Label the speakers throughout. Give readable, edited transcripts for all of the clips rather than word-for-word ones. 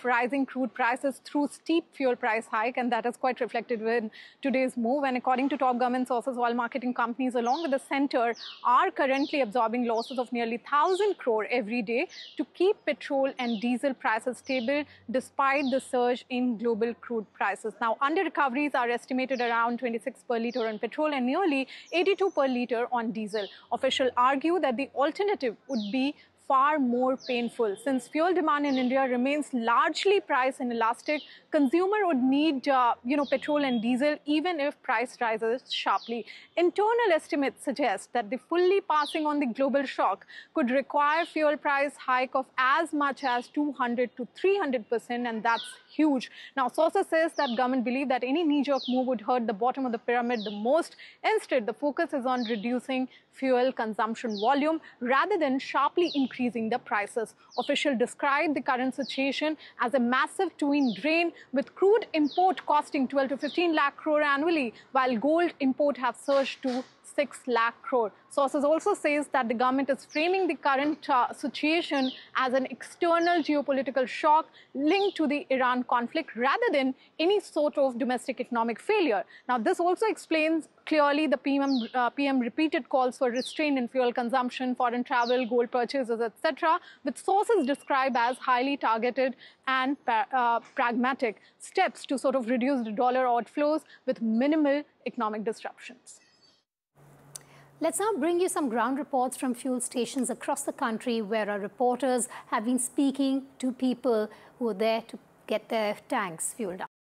Speaker 1: rising crude prices through steep fuel price hike, and that is quite reflected in today's move. And according to top government sources, oil marketing companies along with the center are currently absorbing losses of nearly 1,000 crore every day to keep petrol and diesel prices stable despite the surge in global crude prices. Now, under recoveries are estimated around 26 per litre on petrol and nearly 82 per litre on diesel. Officials argue that the alternative would be far more painful. Since fuel demand in India remains largely price inelastic, consumer would need petrol and diesel even if price rises sharply. Internal estimates suggest that the fully passing on the global shock could require fuel price hike of as much as 200 to 300%, and that's huge. Now, sources says that government believe that any knee-jerk move would hurt the bottom of the pyramid the most. Instead, the focus is on reducing fuel consumption volume rather than sharply increasing the prices. Officials describe the current situation as a massive twin drain, with crude import costing 12 to 15 lakh crore annually, while gold import have surged to 6 lakh crore. Sources also says that the government is framing the current situation as an external geopolitical shock linked to the Iran conflict rather than any sort of domestic economic failure. Now, this also explains clearly the PM repeated calls for restraint in fuel consumption, foreign travel, gold purchases, etc., which sources describe as highly targeted and pragmatic steps to sort of reduce the dollar outflows with minimal economic disruptions.
Speaker 2: Let's now bring you some ground reports from fuel stations across the country where our reporters have been speaking to people who are there to get their tanks fueled up.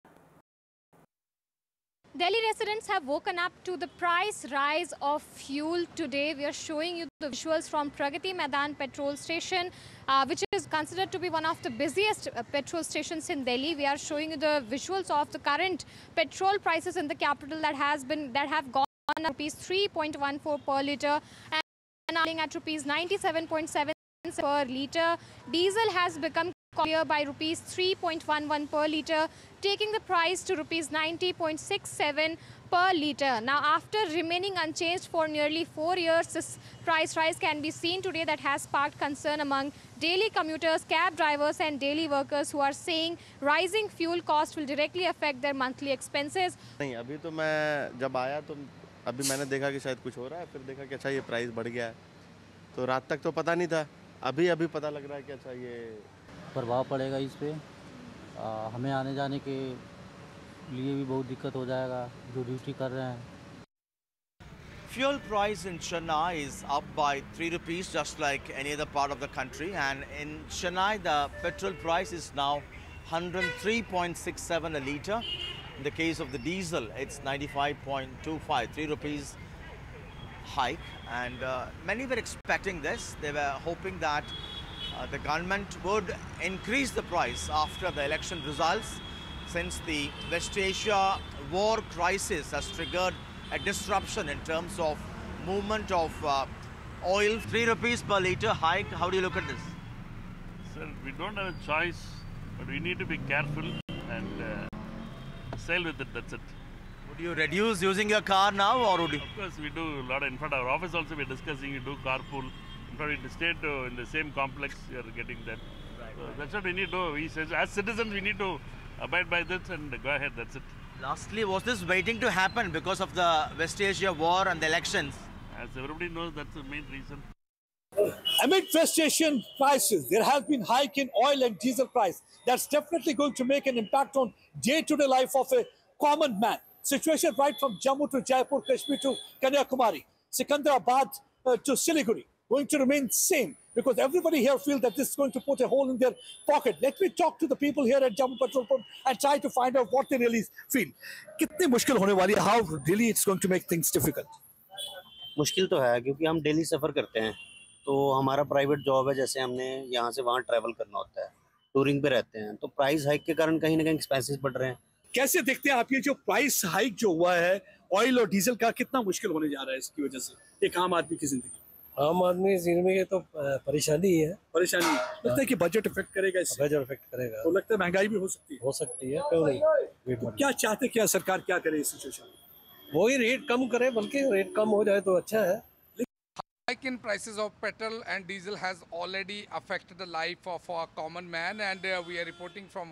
Speaker 3: Delhi residents have woken up to the price rise of fuel today. We are showing you the visuals from Pragati Maidan petrol station, which is considered to be one of the busiest petrol stations in Delhi. We are showing you the visuals of the current petrol prices in the capital that have gone on rupees 3.14 per litre and now at rupees 97.7 per litre. Diesel has become costlier by rupees 3.11 per litre, taking the price to rupees 90.67 per litre. Now, after remaining unchanged for nearly 4 years, this price rise can be seen today that has sparked concern among daily commuters, cab drivers and daily workers who are saying rising fuel costs will directly affect their monthly expenses.
Speaker 4: नहीं, अभी तो मैं जब आया तो अभी मैंने देखा कि शायद कुछ हो रहा है, फिर देखा कि अच्छा ये प्राइस बढ़ गया है, तो रात तक तो पता नहीं था, अभी पता लग रहा है कि अच्छा ये
Speaker 5: प्रभाव पड़ेगा इस पे। हमें आने जाने के लिए भी बहुत दिक्कत हो जाएगा जो ड्यूटी कर रहे हैं।
Speaker 6: Fuel price in Chennai is up by 3 rupees just like any other part of the country, and in Chennai the petrol price is now 103.67 a litre. In the case of the diesel, it's 95.25, 3 rupees hike, and many were expecting this. They were hoping that the government would increase the price after the election results, since the West Asia war crisis has triggered a disruption in terms of movement of oil. 3 rupees per litre hike. How do you look at this?
Speaker 7: Sir, we don't have a choice, but we need to be careful and sail with it, that's it.
Speaker 6: Would you reduce using your car now, or would you?
Speaker 7: Of course, we do a lot. In fact, our office also we're discussing, we do carpool. In fact, we stay in the same complex, we are getting that. Right. So that's what we need to do. As citizens, we need to abide by this and go ahead, that's it.
Speaker 6: Lastly, was this waiting to happen because of the West Asia war and the elections?
Speaker 7: As everybody knows, that's the main reason.
Speaker 8: Amid West Asian prices, there has been hike in oil and diesel price. That's definitely going to make an impact on day-to-day life of a common man. Situation right from Jammu to Jaipur, Kashmir to Kanyakumari, Secunderabad to Siliguri, going to remain same because everybody here feels that this is going to put a hole in their pocket. Let me talk to the people here at Jammu Petrol Pump and try to find out what they really feel. कितनी मुश्किल होने वाली है? How really it's going to make things difficult?
Speaker 9: मुश्किल तो है क्योंकि हम डेली सफ़र करते हैं, तो हमारा प्राइवेट जॉब है, जैसे हमने यहाँ से वहाँ ट्रैवल करना होता है, टूरिंग पे रहते हैं, तो प्राइस हाइक के कारण कहीं ना कहीं एक्सपेंसेस बढ़ रहे हैं।
Speaker 8: कैसे देखते हैं आप ये जो प्राइस हाइक जो हुआ है ऑयल और डीजल का, कितना मुश्किल होने जा रहा है इसकी वजह से एक आम आदमी की जिंदगी?
Speaker 10: आम आदमी जिंदगी की तो परेशानी ही है।
Speaker 8: परेशानी लगता है कि बजट इफेक्ट करेगा इससे?
Speaker 10: बजट इफेक्ट करेगा।
Speaker 8: तो लगता है महंगाई भी हो सकती है?
Speaker 10: हो सकती है, क्यों नहीं।
Speaker 8: तो क्या चाहते, क्या सरकार क्या करे इस सिचुएशन में?
Speaker 10: वही रेट कम करे, बल्कि रेट कम हो जाए तो अच्छा है।
Speaker 11: Hike in prices of petrol and diesel has already affected the life of a common man, and we are reporting from